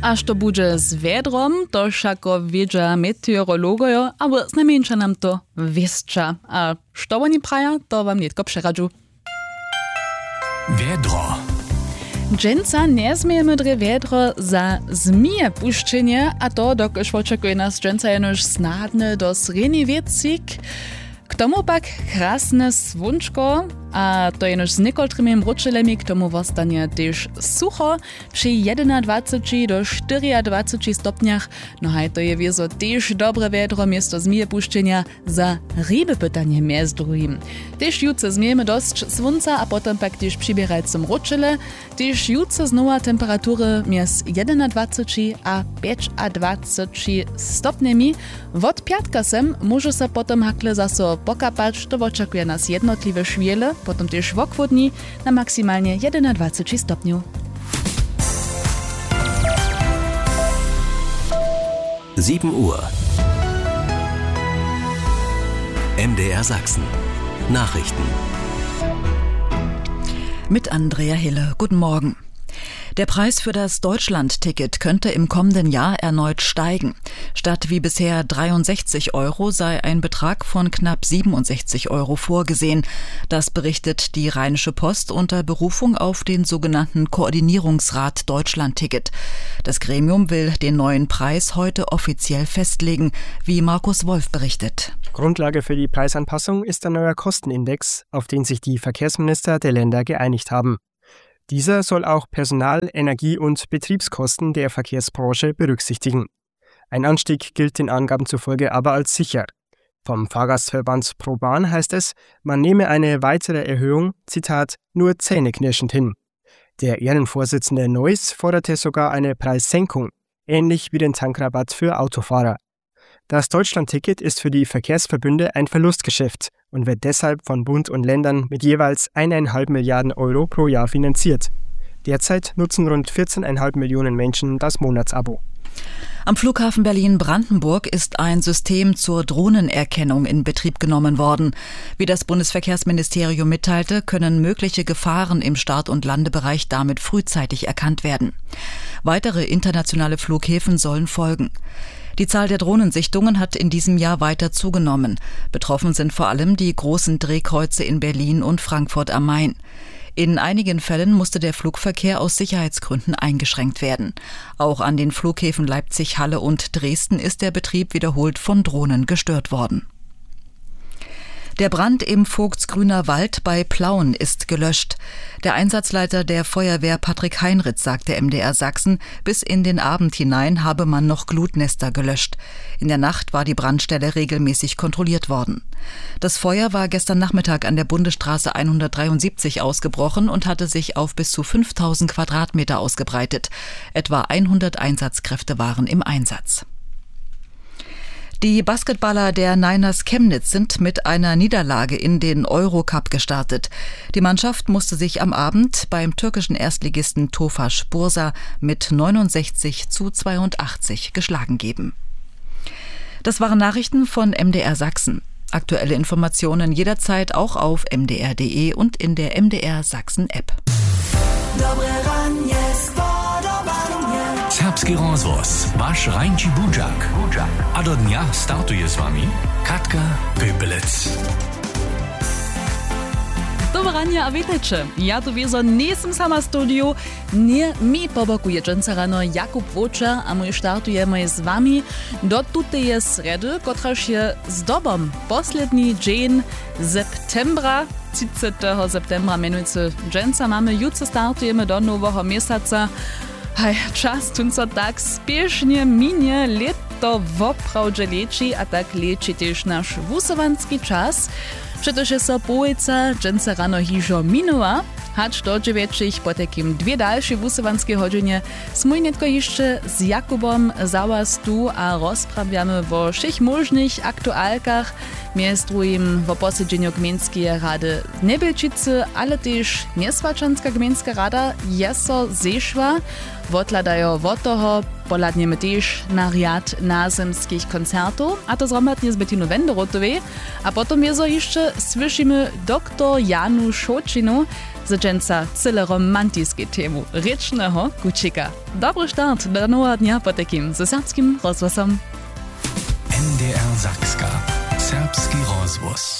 Aż to bude z wiadrom, to všako wiedza meteorologojo, ale znamienča nam to wieszcza. A što oni praja, to wam nietko przeradzu. Wiadro. Dżęca nie zmiejemy dre wiadro za zmije puszczenie, a to dokoż oczekuje nas dżęca jenoż snadny do sreni wiecik. K tomu pak krasne słonczko, a to jenož z niekoľkými mručelemi k tomu vostane tiež sucho pri 21 do 24 stopniach. No haj to je wiezo tiež dobre viedro miesto zmije puščenia za ryby pytanie miez druhým. Tiež jutce zmijeme dosť slunca a potom pak tiež přibierajce mručele. Tiež jutce znova temperatury miez 21 a 25 stopniami. Od piatka sem môže sa potom hakle zaso pokapać, to očakuje nas jednotliwe šviele, potom tiež v okvodní na maximálne 21 stopňov. 7 Uhr. MDR Sachsen. Nachrichten. Mit Andrea Hille. Guten Morgen. Der Preis für das Deutschland-Ticket könnte im kommenden Jahr erneut steigen. Statt wie bisher 63 € sei ein Betrag von knapp 67 € vorgesehen. Das berichtet die Rheinische Post unter Berufung auf den sogenannten Koordinierungsrat Deutschland-Ticket. Das Gremium will den neuen Preis heute offiziell festlegen, wie Markus Wolf berichtet. Grundlage für die Preisanpassung ist ein neuer Kostenindex, auf den sich die Verkehrsminister der Länder geeinigt haben. Dieser soll auch Personal-, Energie- und Betriebskosten der Verkehrsbranche berücksichtigen. Ein Anstieg gilt den Angaben zufolge aber als sicher. Vom Fahrgastverband ProBahn heißt es, man nehme eine weitere Erhöhung, Zitat, nur zähneknirschend hin. Der Ehrenvorsitzende Neuss forderte sogar eine Preissenkung, ähnlich wie den Tankrabatt für Autofahrer. Das Deutschland-Ticket ist für die Verkehrsverbünde ein Verlustgeschäft und wird deshalb von Bund und Ländern mit jeweils 1,5 Milliarden € pro Jahr finanziert. Derzeit nutzen rund 14,5 Millionen Menschen das Monatsabo. Am Flughafen Berlin-Brandenburg ist ein System zur Drohnenerkennung in Betrieb genommen worden. Wie das Bundesverkehrsministerium mitteilte, können mögliche Gefahren im Start- und Landebereich damit frühzeitig erkannt werden. Weitere internationale Flughäfen sollen folgen. Die Zahl der Drohnensichtungen hat in diesem Jahr weiter zugenommen. Betroffen sind vor allem die großen Drehkreuze in Berlin und Frankfurt am Main. In einigen Fällen musste der Flugverkehr aus Sicherheitsgründen eingeschränkt werden. Auch an den Flughäfen Leipzig, Halle und Dresden ist der Betrieb wiederholt von Drohnen gestört worden. Der Brand im Vogtsgrüner Wald bei Plauen ist gelöscht. Der Einsatzleiter der Feuerwehr Patrick Heinritz sagte MDR Sachsen, bis in den Abend hinein habe man noch Glutnester gelöscht. In der Nacht war die Brandstelle regelmäßig kontrolliert worden. Das Feuer war gestern Nachmittag an der Bundesstraße 173 ausgebrochen und hatte sich auf bis zu 5000 Quadratmeter ausgebreitet. Etwa 100 Einsatzkräfte waren im Einsatz. Die Basketballer der Niners Chemnitz sind mit einer Niederlage in den Eurocup gestartet. Die Mannschaft musste sich am Abend beim türkischen Erstligisten Tofaş Bursa mit 69-82 geschlagen geben. Das waren Nachrichten von MDR Sachsen. Aktuelle Informationen jederzeit auch auf mdr.de und in der MDR Sachsen App. Serbski rozvoz, vaš Rajnči Budžak. A do dňa startuje s vami Katka Pöpelec. Dobrania a witajcie. Ja tu wiezo nisem sama studiu, nie mi pobokuje dżęca rano Jakub Woča, a my startujemy z wami do tutej sredy, kotraż je z dobom. Posledni dzień septembra, 30. septembra menujcy dżęca mamy, jutro startujemy do nowego miesiąca. Hej, čas tunco tak spiešne minie, leto woprawdźe leči, a tak leči tiež naš wusowanski čas. Pretože so połojca dżęca rano hižo minula, hacz do 9 po takim 2 dalsze wusowanskie hodźenie smój netko jeszcze z Jakubom zawas tu a rozprawiamy o všech możnych aktualkach, między drugim o posiedzeniu gmieńskiej rady Nebelčice, ale też Niesłaczanska gmieńska rada jeso zeszła, odladają od toho Poladniemy też na riad nazemskich koncertów, a to zromadnie z Bettinu Wenderotowej, a potom jezo jeszcze słyszymy dr Janu Szocinu z dżęca cyle romantiskie temu rycznego kucika. Dobry start do nowego dnia po takim ze serbskim rozgłosom. NDR Sakska. Serbski rozgłos.